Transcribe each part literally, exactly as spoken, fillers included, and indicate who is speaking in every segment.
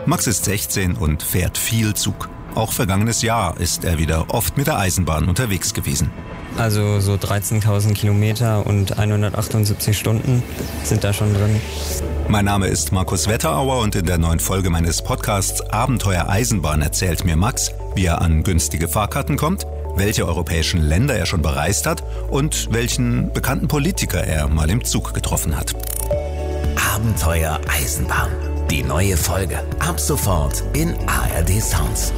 Speaker 1: Max ist sechzehn und fährt viel Zug. Auch vergangenes Jahr ist er wieder oft mit der Eisenbahn unterwegs gewesen.
Speaker 2: Also so dreizehntausend Kilometer und hundertachtundsiebzig Stunden sind da schon drin.
Speaker 1: Mein Name ist Markus Wetterauer und in der neuen Folge meines Podcasts Abenteuer Eisenbahn erzählt mir Max, wie er an günstige Fahrkarten kommt, welche europäischen Länder er schon bereist hat und welchen bekannten Politiker er mal im Zug getroffen hat.
Speaker 3: Abenteuer Eisenbahn. Die neue Folge ab sofort in A R D Sounds.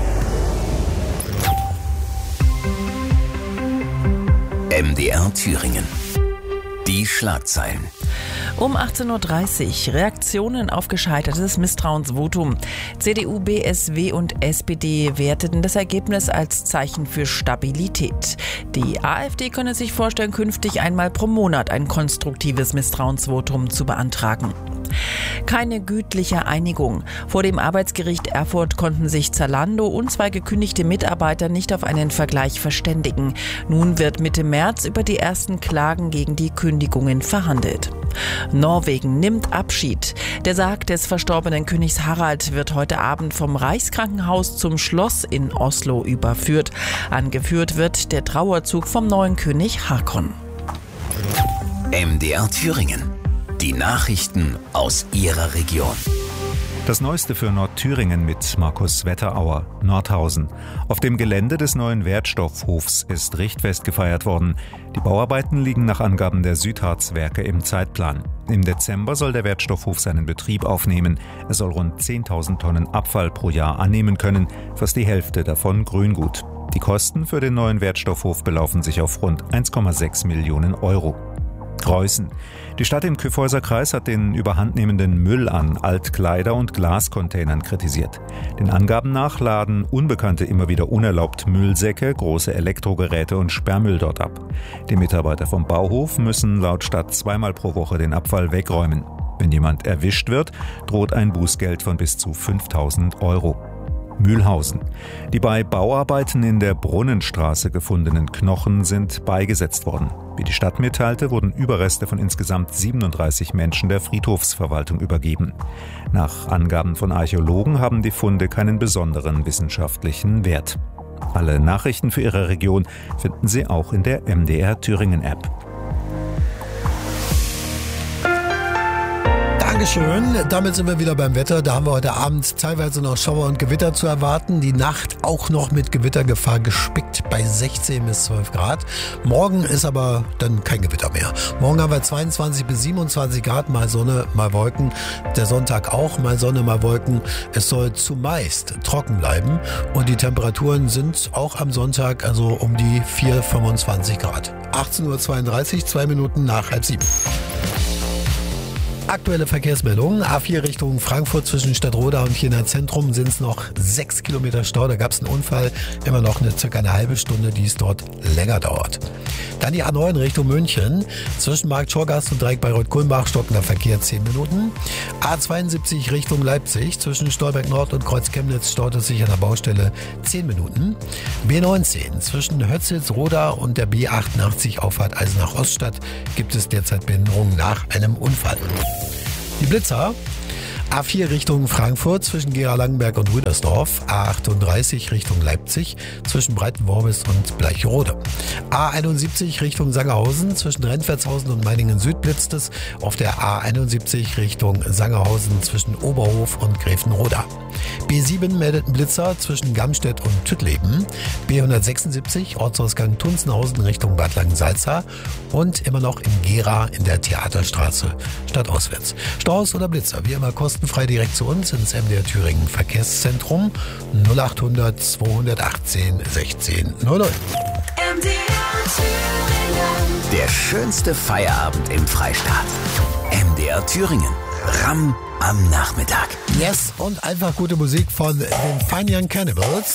Speaker 3: M D R Thüringen. Die Schlagzeilen.
Speaker 4: Um achtzehn Uhr dreißig Reaktionen auf gescheitertes Misstrauensvotum. C D U, B S W und S P D werteten das Ergebnis als Zeichen für Stabilität. Die AfD könne sich vorstellen, künftig einmal pro Monat ein konstruktives Misstrauensvotum zu beantragen. Keine gütliche Einigung. Vor dem Arbeitsgericht Erfurt konnten sich Zalando und zwei gekündigte Mitarbeiter nicht auf einen Vergleich verständigen. Nun wird Mitte März über die ersten Klagen gegen die Kündigungen verhandelt. Norwegen nimmt Abschied. Der Sarg des verstorbenen Königs Harald wird heute Abend vom Reichskrankenhaus zum Schloss in Oslo überführt. Angeführt wird der Trauerzug vom neuen König Haakon.
Speaker 3: M D R Thüringen. Die Nachrichten aus Ihrer Region.
Speaker 1: Das Neueste für Nordthüringen mit Markus Wetterauer, Nordhausen. Auf dem Gelände des neuen Wertstoffhofs ist Richtfest gefeiert worden. Die Bauarbeiten liegen nach Angaben der Südharzwerke im Zeitplan. Im Dezember soll der Wertstoffhof seinen Betrieb aufnehmen. Er soll rund zehntausend Tonnen Abfall pro Jahr annehmen können, fast die Hälfte davon Grüngut. Die Kosten für den neuen Wertstoffhof belaufen sich auf rund eins Komma sechs Millionen Euro. Preußen. Die Stadt im Kyffhäuser-Kreis hat den überhandnehmenden Müll an Altkleider- und Glascontainern kritisiert. Den Angaben nach laden Unbekannte immer wieder unerlaubt Müllsäcke, große Elektrogeräte und Sperrmüll dort ab. Die Mitarbeiter vom Bauhof müssen laut Stadt zweimal pro Woche den Abfall wegräumen. Wenn jemand erwischt wird, droht ein Bußgeld von bis zu fünftausend Euro. Mühlhausen. Die bei Bauarbeiten in der Brunnenstraße gefundenen Knochen sind beigesetzt worden. Wie die Stadt mitteilte, wurden Überreste von insgesamt siebenunddreißig Menschen der Friedhofsverwaltung übergeben. Nach Angaben von Archäologen haben die Funde keinen besonderen wissenschaftlichen Wert. Alle Nachrichten für Ihre Region finden Sie auch in der M D R Thüringen App.
Speaker 5: Dankeschön. Damit sind wir wieder beim Wetter. Da haben wir heute Abend teilweise noch Schauer und Gewitter zu erwarten. Die Nacht auch noch mit Gewittergefahr gespickt bei sechzehn bis zwölf Grad. Morgen ist aber dann kein Gewitter mehr. Morgen haben wir zweiundzwanzig bis siebenundzwanzig Grad, mal Sonne, mal Wolken. Der Sonntag auch, mal Sonne, mal Wolken. Es soll zumeist trocken bleiben und die Temperaturen sind auch am Sonntag also um die vier bis fünfundzwanzig Grad. achtzehn Uhr zweiunddreißig, zwei Minuten nach halb sieben. Aktuelle Verkehrsmeldungen. A vier Richtung Frankfurt zwischen Stadtroda und Jena Zentrum sind es noch sechs Kilometer Stau. Da gab es einen Unfall. Immer noch eine circa eine halbe Stunde, die es dort länger dauert. Dann die A neun Richtung München. Zwischen Markt Schorgast und Dreieck Bayreuth-Kulmbach stockender Verkehr zehn Minuten. A zweiundsiebzig Richtung Leipzig. Zwischen Stolberg Nord und Kreuz Chemnitz staut es sich an der Baustelle zehn Minuten. B neunzehn. Zwischen Hötzelsroda und der B achtundachtzig Auffahrt Eisenach-Oststadt gibt es derzeit Behinderungen nach einem Unfall. Die Blitzer. A vier Richtung Frankfurt zwischen Gera-Langenberg und Rüdersdorf. A achtunddreißig Richtung Leipzig zwischen Breitenworbis und Bleicherode. A einundsiebzig Richtung Sangerhausen zwischen Rentwertshausen und Meiningen Süd blitzt es. Auf der A einundsiebzig Richtung Sangerhausen zwischen Oberhof und Gräfenroda. B sieben meldet einen Blitzer zwischen Gamstedt und Tüttleben. B hundertsechsundsiebzig Ortsausgang Tunzenhausen Richtung Bad Langensalza. Und immer noch in Gera in der Theaterstraße stadtauswärts. Staus oder Blitzer, wie immer kostenfrei direkt zu uns ins M D R Thüringen Verkehrszentrum null achthundert zweihundertachtzehn sechzehn null null.
Speaker 3: M D R Thüringen. Der schönste Feierabend im Freistaat. M D R Thüringen. Ram am Nachmittag.
Speaker 5: Yes, und einfach gute Musik von den Fine Young Cannibals.